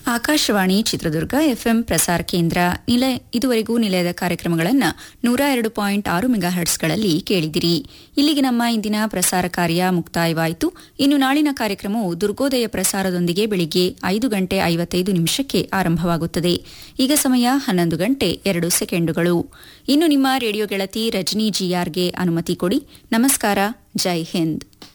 Akashvani Chitradurga FM ಪ್ರಸಾರ ಕೇಂದ್ರ ಇದುವರೆಗೂ ನಿಲಯದ ಕಾರ್ಯಕ್ರಮಗಳನ್ನು 102.6 ಮೆಗಾಹರ್ಟ್ಸ್ಗಳಲ್ಲಿ ಕೇಳಿದಿರಿ. ಇಲ್ಲಿಗೆ ನಮ್ಮ ಇಂದಿನ ಪ್ರಸಾರ ಕಾರ್ಯ ಮುಕ್ತಾಯವಾಯಿತು. ಇನ್ನು ನಾಳಿನ ಕಾರ್ಯಕ್ರಮವು ದುರ್ಗೋದಯ ಪ್ರಸಾರದೊಂದಿಗೆ ಬೆಳಿಗ್ಗೆ 5:55 ಆರಂಭವಾಗುತ್ತದೆ. ಈಗ ಸಮಯ 11:02. ಇನ್ನು ನಿಮ್ಮ ರೇಡಿಯೋ ಗೆಳತಿ ರಜನಿ ಜಿಆರ್ಗೆ ಅನುಮತಿ ಕೊಡಿ. ನಮಸ್ಕಾರ. ಜೈ ಹಿಂದ್.